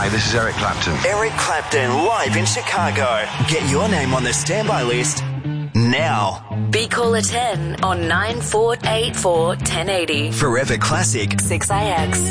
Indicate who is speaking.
Speaker 1: Hi, this is Eric Clapton.
Speaker 2: Eric Clapton live in Chicago. Get your name on the standby list now.
Speaker 3: Be caller 10 on 9484 1080.
Speaker 2: Forever Classic
Speaker 3: 6IX.